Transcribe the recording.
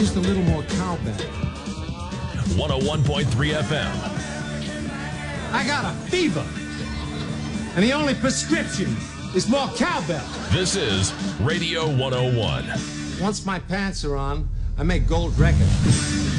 just a little more cowbell. 101.3 FM. I got a fever. And the only prescription is more cowbell. This is Radio 101. Once my pants are on, I make gold records.